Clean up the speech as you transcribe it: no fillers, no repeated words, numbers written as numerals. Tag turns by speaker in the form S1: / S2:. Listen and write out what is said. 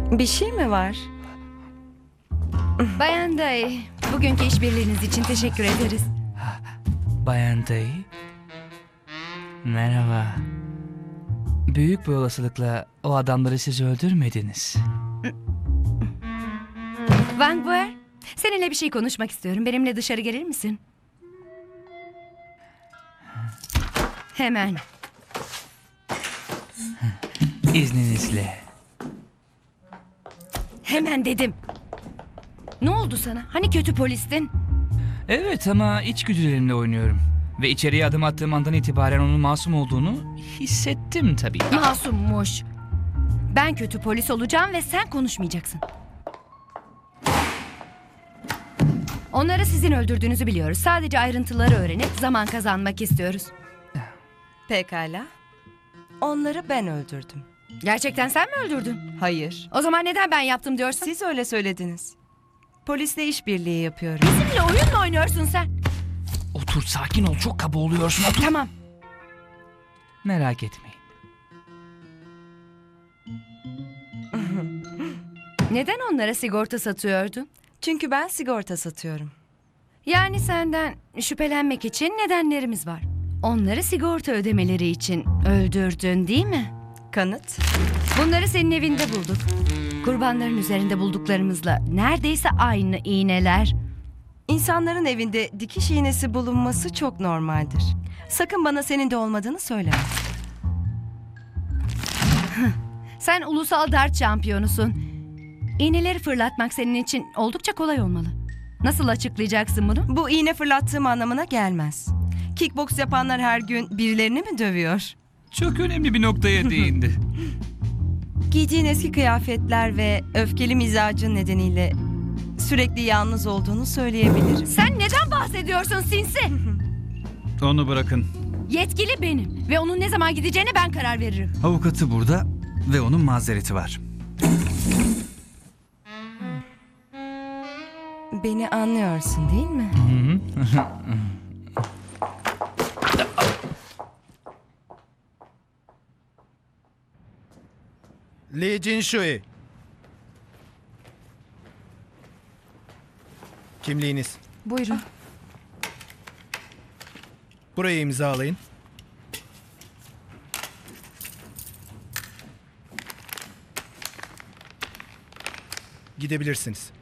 S1: Bir şey mi var?
S2: Bayan Day, bugünkü işbirliğiniz için teşekkür ederiz.
S3: Bayan Day. Merhaba. Büyük bir olasılıkla o adamları siz öldürmediniz.
S2: Van Buer, seninle bir şey konuşmak istiyorum. Benimle dışarı gelir misin? Hemen.
S3: İzninizle.
S2: Hemen dedim. Ne oldu sana? Hani kötü polistin?
S3: Evet ama içgüdülerimle oynuyorum. Ve içeriye adım attığım andan itibaren onun masum olduğunu hissettim tabii.
S2: Masummuş. Ben kötü polis olacağım ve sen konuşmayacaksın. Onları sizin öldürdüğünüzü biliyoruz. Sadece ayrıntıları öğrenip zaman kazanmak istiyoruz.
S1: Pekala. Onları ben öldürdüm.
S2: Gerçekten sen mi öldürdün?
S1: Hayır.
S2: O zaman neden ben yaptım diyorsun?
S1: Siz öyle söylediniz. Polisle işbirliği yapıyorum.
S2: Bizimle oyun mu oynuyorsun sen?
S3: Otur, sakin ol, çok kaba oluyorsun, otur.
S2: Tamam.
S3: Merak etmeyin.
S2: Neden onlara sigorta satıyordun?
S1: Çünkü ben sigorta satıyorum.
S2: Yani senden şüphelenmek için nedenlerimiz var. Onları sigorta ödemeleri için öldürdün değil mi?
S1: Kanıt?
S2: Bunları senin evinde bulduk. Kurbanların üzerinde bulduklarımızla neredeyse aynı iğneler.
S1: İnsanların evinde dikiş iğnesi bulunması çok normaldir. Sakın bana senin de olmadığını söyleme.
S2: Sen ulusal dart şampiyonusun. İğneleri fırlatmak senin için oldukça kolay olmalı. Nasıl açıklayacaksın bunu?
S1: Bu iğne fırlattığım anlamına gelmez. Kickboks yapanlar her gün birilerini mi dövüyor?
S3: Çok önemli bir noktaya değindi.
S1: Giydiğin eski kıyafetler ve öfkeli mizacın nedeniyle sürekli yalnız olduğunu söyleyebilirim.
S2: Sen neden bahsediyorsun sinsi?
S4: Onu bırakın.
S2: Yetkili benim ve onun ne zaman gideceğine ben karar veririm.
S4: Avukatı burada ve onun mazereti var.
S1: Beni anlıyorsun değil mi?
S5: Lee Jinshui. Kimliğiniz.
S1: Buyurun.
S5: Burayı imzalayın. Gidebilirsiniz.